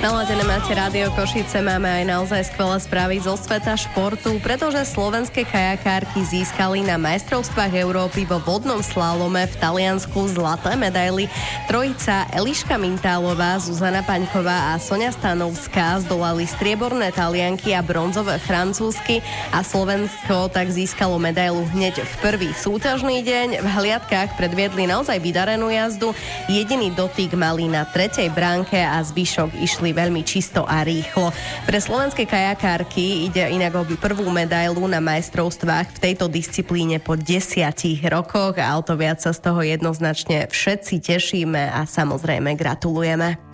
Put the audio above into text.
Naladené máte Rádio Košice, máme aj naozaj skvelé správy zo sveta športu, pretože slovenské kajakárky získali na majstrovstvách Európy vo vodnom slalome v Taliansku zlaté medaily. Trojica Eliška Mintálová, Zuzana Paňková a Soňa Stanovská zdolali strieborné Talianky a bronzové Francúzsky a Slovensko tak získalo medailu hneď v prvý súťažný deň. V hliadkách predviedli naozaj vydarenú jazdu, jediný dotyk mali na tretej bránke a zvyšok išli veľmi čisto a rýchlo. Pre slovenské kajakárky ide inak o prvú medailu na majstrovstvách v tejto disciplíne po 10 rokoch a o to viac sa z toho jednoznačne všetci tešíme a samozrejme gratulujeme.